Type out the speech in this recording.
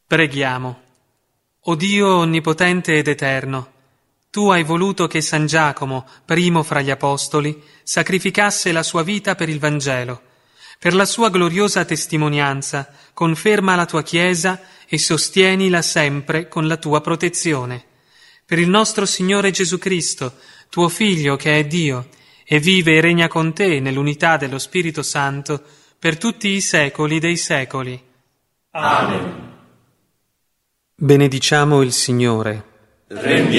Preghiamo. O Dio onnipotente ed eterno, Tu hai voluto che San Giacomo, primo fra gli apostoli, sacrificasse la sua vita per il Vangelo. Per la sua gloriosa testimonianza, conferma la Tua Chiesa e sostienila sempre con la Tua protezione. Per il nostro Signore Gesù Cristo, Tuo Figlio che è Dio, e vive e regna con Te nell'unità dello Spirito Santo, per tutti i secoli dei secoli. Amen. Benediciamo il Signore. Rendiamo